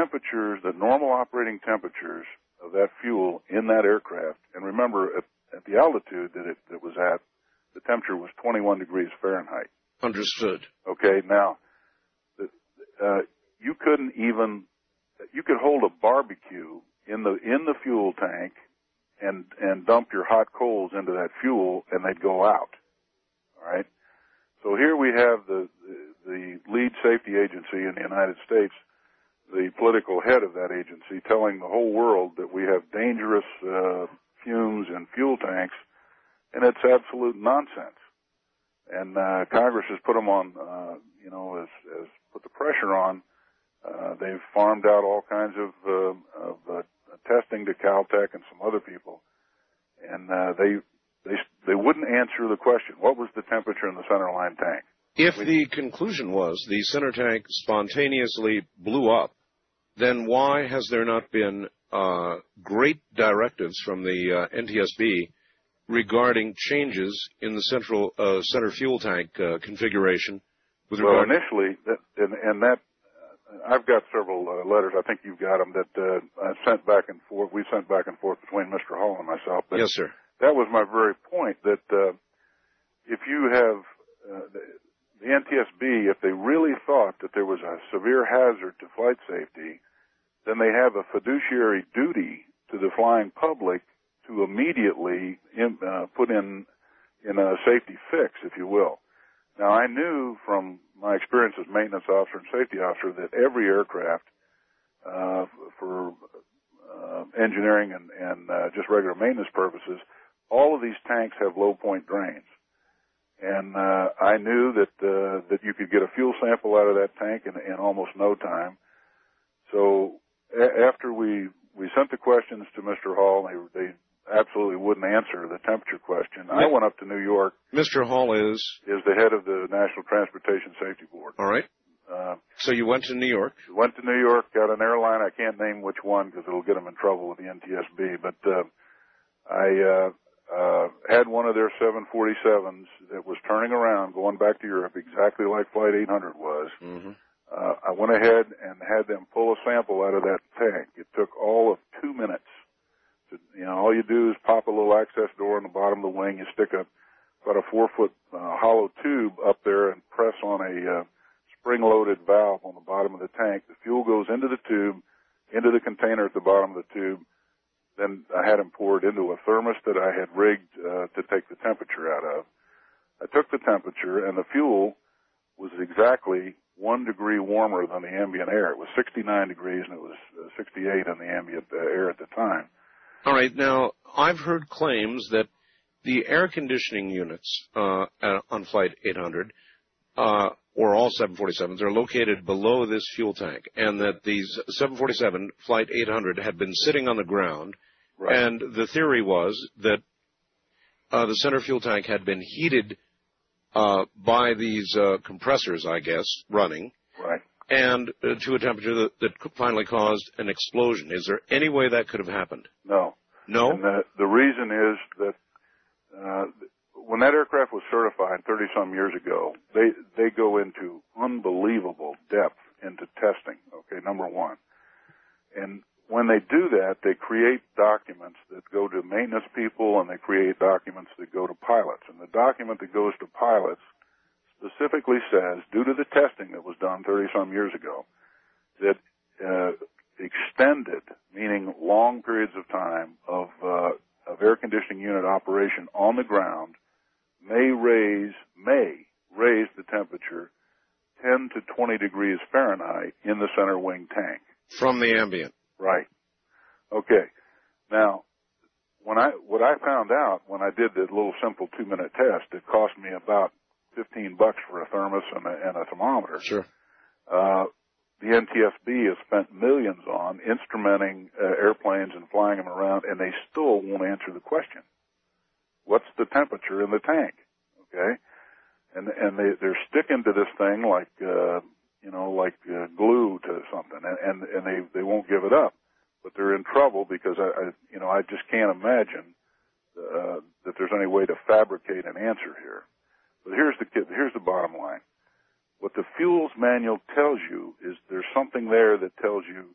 temperatures, the normal operating temperatures of that fuel in that aircraft, and remember, at the altitude that it was at, the temperature was 21 degrees Fahrenheit. Understood. Okay, now, you could hold a barbecue in the fuel tank and dump your hot coals into that fuel, and they'd go out. All right? So here we have the lead safety agency in the United States, the political head of that agency, telling the whole world that we have dangerous fumes in fuel tanks, and it's absolute nonsense. And Congress has put them on, has put the pressure on. They've farmed out all kinds of testing to Caltech and some other people, and they wouldn't answer the question. What was the temperature in the centerline tank? If the conclusion was the center tank spontaneously blew up, then why has there not been great directives from the NTSB regarding changes in the center fuel tank configuration? Well, initially, I've got several letters. I think you've got them that I sent back and forth. We sent back and forth between Mr. Hall and myself. But yes, sir. That was my very point. That if you have the NTSB, if they really thought that there was a severe hazard to flight safety, then they have a fiduciary duty to the flying public to immediately put in a safety fix, if you will. Now, I knew from my experience as maintenance officer and safety officer that every aircraft, for engineering and just regular maintenance purposes, all of these tanks have low point drains. And I knew that you could get a fuel sample out of that tank in almost no time. So after we sent the questions to Mr. Hall, they absolutely wouldn't answer the temperature question. I went up to New York. Mr. Hall is the head of the National Transportation Safety Board. All right. So you went to New York? Went to New York, got an airline. I can't name which one because it'll get them in trouble with the NTSB. But I had one of their 747s that was turning around, going back to Europe, exactly like Flight 800 was. Mm-hmm. I went ahead and had them pull a sample out of that tank. It took all of 2 minutes. All you do is pop a little access door on the bottom of the wing. You stick about a 4-foot hollow tube up there and press on a spring-loaded valve on the bottom of the tank. The fuel goes into the tube, into the container at the bottom of the tube. Then I had them poured into a thermos that I had rigged to take the temperature out of. I took the temperature, and the fuel was exactly 1 degree warmer than the ambient air. It was 69 degrees, and it was 68 in the ambient air at the time. All right. Now, I've heard claims that the air conditioning units on Flight 800, or all 747s, are located below this fuel tank, and that these 747 Flight 800 had been sitting on the ground, right. And the theory was that the center fuel tank had been heated by these compressors, I guess, running. Right. And to a temperature that finally caused an explosion. Is there any way that could have happened? No. No? And the reason is that when that aircraft was certified 30-some years ago, they go into unbelievable depth into testing, okay, number one. And when they do that, they create documents that go to maintenance people, and they create documents that go to pilots. And the document that goes to pilots specifically says, due to the testing that was done 30-some years ago, that extended, meaning long periods of time of air conditioning unit operation on the ground may raise the temperature 10 to 20 degrees Fahrenheit in the center wing tank. From the ambient. Right. Okay. Now, what I found out when I did the little simple 2-minute test, it cost me about $15 for a thermos and a thermometer. Sure. The NTSB has spent millions on instrumenting airplanes and flying them around, and they still won't answer the question. What's the temperature in the tank? Okay? And they're sticking to this thing like glue to something, and they won't give it up. But they're in trouble because I just can't imagine that there's any way to fabricate an answer here. But here's the bottom line. What the fuels manual tells you is there's something there that tells you